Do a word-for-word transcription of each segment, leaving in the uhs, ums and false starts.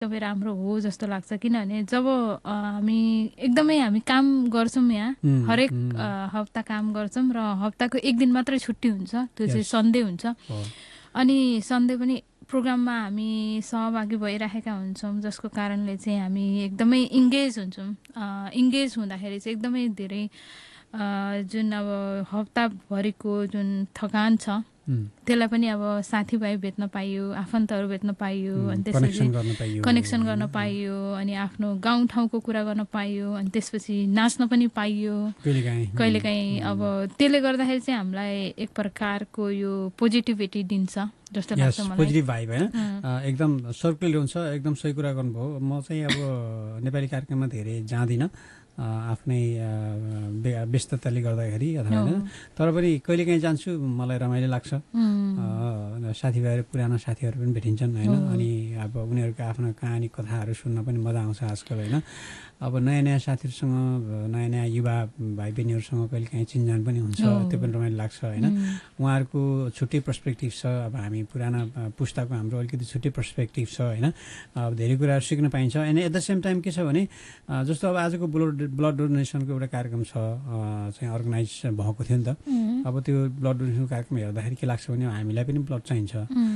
एकदमै राम्रो हो जस्तो लाग्छ किनभने जब हामी एकदमै हामी काम गर्छौँ यहाँ हरेक हप्ता काम गर्छौँ र हप्ताको एक दिन मात्रै छुट्टी हुन्छ त्यो चाहिँ सन्डे हुन्छ अनि सन्डे पनि प्रोग्राममा हामी सहभागी भइराखेका हुन्छौँ जसको कारणले चाहिँ हामी एकदमै इङ्गेज हुन्छौँ इङ्गेज हुँदाखेरि चाहिँ एकदमै धेरै जुन अब हप्ताभरिको जुन थकान छ त्यसलाई पनि अब साथीभाइ भेट्न पाइयो आफन्तहरू भेट्न पाइयो अनि त्यसपछि कनेक्सन गर्न पाइयो अनि आफ्नो गाउँठाउँको कुरा गर्न पाइयो अनि त्यसपछि नाच्न पनि पाइयो कहिलेकाहीँ अब त्यसले गर्दाखेरि चाहिँ हामीलाई एक प्रकारको यो पोजिटिभिटी दिन्छ जस्तो लाग्छ मलाई पोजिटिभ भाइब हैन एकदम सर्कुलर हुन्छ एकदम सही कुरा गर्नुभयो म चाहिँ अब नेपाली कार्यक्रममा धेरै जाँदिनँ आफ्नै व्यस्तताले गर्दाखेरि अथवा हैन तर पनि कहिलेकाहीँ जान्छु मलाई रमाइलो लाग्छ साथीभाइहरू पुरानो साथीहरू पनि भेटिन्छन् हैन अनि अब उनीहरूको आफ्नो कहानी कथाहरू सुन्न पनि मजा आउँछ आजकल हैन अब नयाँ नयाँ साथीहरूसँग नयाँ नयाँ युवा भाइ बहिनीहरूसँग कहिलेकाहीँ चिनजान पनि हुन्छ त्यो पनि रमाइलो लाग्छ हैन उहाँहरूको छुट्टै पर्सपेक्टिभ छ अब हामी पुराना पुस्ताको हाम्रो अलिकति छुट्टै पर्सपेक्टिभ छ हैन अब धेरै कुराहरू सिक्न पाइन्छ अनि एट द सेम टाइम के छ भने जस्तो अब आजको ब्लड ब्लड डोनेसनको एउटा कार्यक्रम छ चाहिँ अर्गनाइज भएको थियो नि त अब त्यो ब्लड डोनेसन कार्यक्रम हेर्दाखेरि के लाग्छ भने हामीलाई पनि ब्लड चाहिन्छ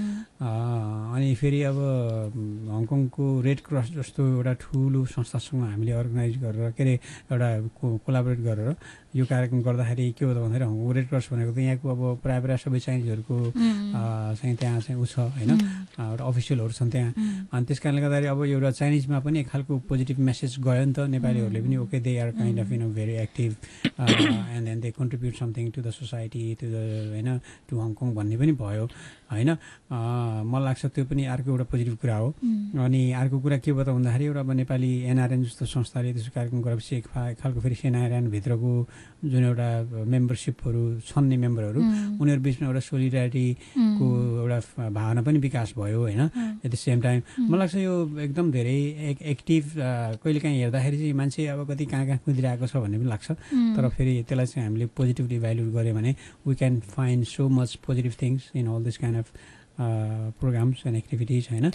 अनि फेरि अब हङकङको रेड क्रस जस्तो एउटा ठुलो संस्थासँग हामीले अर्गनाइज गरेर के अरे एउटा कोलाबोरेट गरेर यो कार्यक्रम गर्दाखेरि के हो त भन्दाखेरि हङकङ रेड क्रस भनेको त यहाँको अब प्रायः प्रायः सबै चाइनिजहरूको चाहिँ त्यहाँ चाहिँ ऊ छ होइन एउटा अफिसियलहरू छन् त्यहाँ अनि त्यस कारणले गर्दाखेरि अब एउटा चाइनिजमा पनि एक खालको पोजिटिभ मेसेज गयो नि त नेपालीहरूले पनि okay they are kind of you know very active and then they contribute something to the society to the होइन टु हङकङ भन्ने पनि भयो होइन मलाई लाग्छ त्यो पनि अर्को एउटा पोजिटिभ कुरा हो अनि अर्को कुरा के भयो त भन्दाखेरि एउटा अब नेपाली एनआरएन जस्तो संस्थाले त्यसो कार्यक्रम गरेपछि एक खालको फेरि एनआरएनभित्रको जुन एउटा मेम्बरसिपहरू छन् नि मेम्बरहरू उनीहरू बिचमा एउटा सोलिडारिटीको एउटा भावना पनि विकास भयो होइन एट द सेम टाइम मलाई लाग्छ यो एकदम धेरै एक्टिभ कहिलेकाहीँ हेर्दाखेरि चाहिँ मान्छे अब कति कहाँ कहाँ कुदिरहेको छ भन्ने पनि लाग्छ तर फेरि त्यसलाई चाहिँ हामीले पोजिटिभली भ्याल्यु गऱ्यो भने we can find so much positive things in all this kind of programmes and activities होइन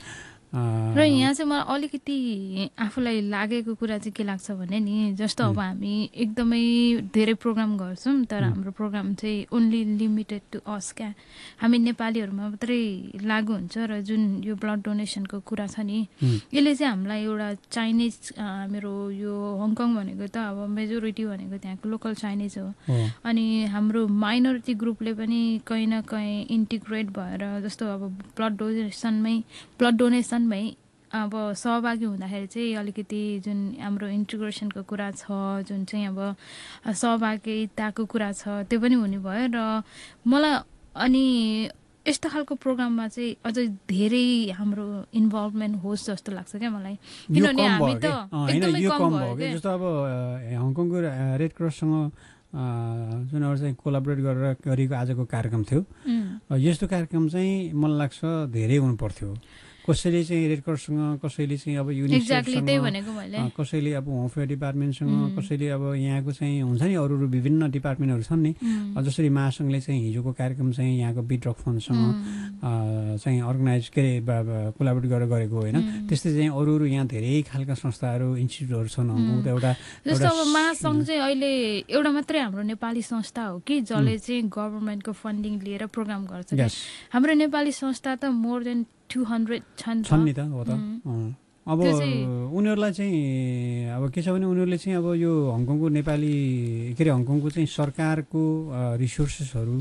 र यहाँ चाहिँ मलाई अलिकति आफूलाई लागेको कुरा चाहिँ के लाग्छ भने नि जस्तो अब हामी एकदमै धेरै प्रोग्राम गर्छौँ तर हाम्रो प्रोग्राम चाहिँ ओन्ली लिमिटेड टु अस क्या हामी नेपालीहरूमा मात्रै लागु हुन्छ र जुन यो ब्लड डोनेसनको कुरा छ नि यसले चाहिँ हामीलाई एउटा चाइनिज मेरो यो हङकङ भनेको त अब मेजोरिटी भनेको त्यहाँको लोकल चाइनिज हो अनि हाम्रो माइनोरिटी ग्रुपले पनि कहीँ न कहीँ इन्टिग्रेट भएर जस्तो अब ब्लड डोनेसनमै ब्लड डोनेसन अब सहभागी हुँदाखेरि चाहिँ अलिकति जुन हाम्रो इन्टिग्रेसनको कुरा छ जुन चाहिँ अब सहभागिताको कुरा छ त्यो पनि हुने भयो र मलाई अनि यस्तो खालको प्रोग्राममा चाहिँ अझै धेरै हाम्रो इन्भल्भमेन्ट होस् जस्तो लाग्छ क्या मलाई किनभने हामी त एकदमै कम भयो जस्तो अब हङकङको रेड क्रससँग जुन अरू चाहिँ कोलाबोरेट गरेर गरेको आजको कार्यक्रम थियो यस्तो कार्यक्रम चाहिँ मलाई लाग्छ धेरै हुनु पर्थ्यो कसैले चाहिँ रेड क्रससँग कसैले चाहिँ अब युनिसेफसँग कसैले अब होम फेयर डिपार्टमेन्टसँग कसैले अब यहाँको चाहिँ हुन्छ नि अरू अरू विभिन्न डिपार्टमेन्टहरू छन् नि जसरी महासङ्घले चाहिँ हिजोको कार्यक्रम चाहिँ यहाँको बिड्रक फन्डसँग चाहिँ अर्गनाइज के अरे कोलाबोरेट गरेर गरेको होइन त्यस्तै चाहिँ अरू अरू यहाँ धेरै खालका संस्थाहरू इन्स्टिट्युटहरू छन् हङकङ त एउटा जस्तो अब महासङ्घ चाहिँ अहिले एउटा मात्रै हाम्रो नेपाली संस्था हो कि जसले चाहिँ गभर्मेन्टको फन्डिङ लिएर प्रोग्राम गर्छ हाम्रो नेपाली संस्था त मोर देन टु हन्ड्रेड छन् नि त हो त अब उनीहरूलाई चाहिँ अब के छ भने उनीहरूले चाहिँ अब यो हङकङको नेपाली के अरे हङकङको चाहिँ सरकारको रिसोर्सेसहरू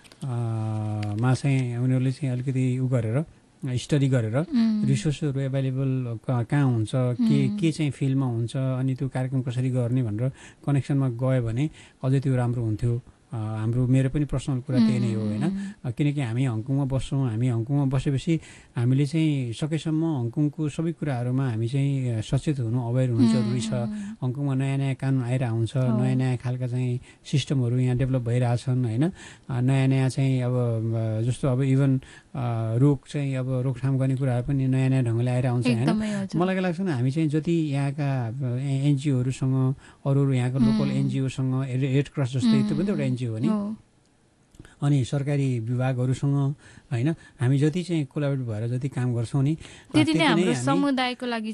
मा चाहिँ उनीहरूले चाहिँ अलिकति उ गरेर स्टडी गरेर रिसोर्सहरू एभाइलेबल कहाँ हुन्छ के के चाहिँ फिल्डमा हुन्छ अनि त्यो कार्यक्रम कसरी गर्ने भनेर कनेक्सनमा गयो भने अझै त्यो राम्रो हुन्थ्यो हाम्रो मेरो पनि पर्सनल कुरा त्यही नै हो होइन किनकि हामी हङकङमा बस्छौँ हामी हङकङमा बसेपछि हामीले चाहिँ सकेसम्म हङकङको सबै कुराहरूमा हामी चाहिँ सचेत हुनु अवेर हुनु जरुरी छ हङकङमा नयाँ नयाँ कानुन आइरहेको हुन्छ नयाँ नयाँ खालका चाहिँ सिस्टमहरू यहाँ डेभलप भइरहेछन् होइन नयाँ नयाँ चाहिँ अब जस्तो अब इभन रोग चाहिँ अब रोकथाम गर्ने कुराहरू पनि नयाँ नयाँ ढङ्गले आइरहेको हुन्छ होइन मलाई के लाग्छ भने हामी चाहिँ जति यहाँका एनजिओहरूसँग अरू अरू यहाँको लोकल एनजिओसँग रेड क्रस जस्तै त्यो पनि एउटा एनजिओ हो नि अनि सरकारी विभागहरूसँग होइन हामी जति चाहिँ कोलाबोरेट भएर जति काम गर्छौँ नि त्यति नै हाम्रो समुदायको लागि